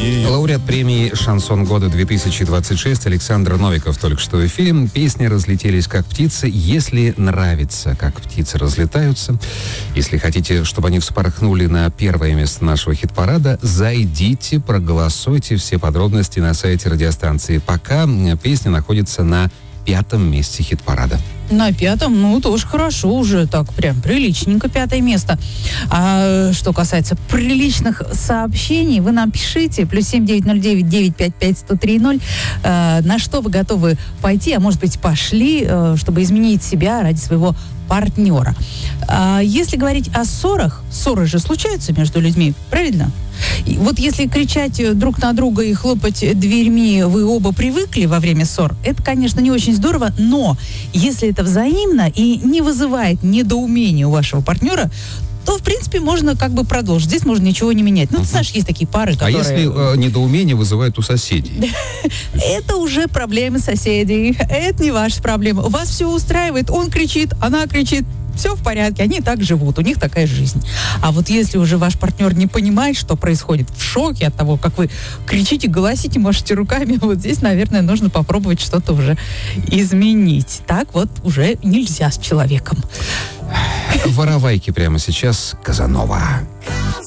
Лауреат премии «Шансон года 2026» Александр Новиков только что в эфире. Песни разлетелись как птицы. Если нравится, как птицы разлетаются, если хотите, чтобы они вспорхнули на первое место нашего хит-парада, зайдите, проголосуйте. Все подробности на сайте радиостанции. Пока песня находится на 5-м месте хит-парада. На 5-м, ну, тоже хорошо уже, так прям приличненько 5-е место. А что касается приличных сообщений, вы нам пишите, +7 909 955 1030, на что вы готовы пойти, а может быть пошли, чтобы изменить себя ради своего партнера. Если говорить о ссорах, ссоры же случаются между людьми, правильно? И вот если кричать друг на друга и хлопать дверьми вы оба привыкли во время ссор, это, конечно, не очень здорово, но если это взаимно и не вызывает недоумения у вашего партнера, то, в принципе, можно как бы продолжить. Здесь можно ничего не менять. Ну, ты знаешь, есть такие пары, которые... А если недоумение вызывает у соседей? Это уже проблемы соседей. Это не ваша проблема. Вас все устраивает. Он кричит, она кричит. Все в порядке, они так живут, у них такая жизнь. А вот если уже ваш партнер не понимает, что происходит, в шоке от того, как вы кричите, голосите, машете руками, вот здесь, наверное, нужно попробовать что-то уже изменить. Так вот уже нельзя с человеком. Воровайки прямо сейчас Казанова.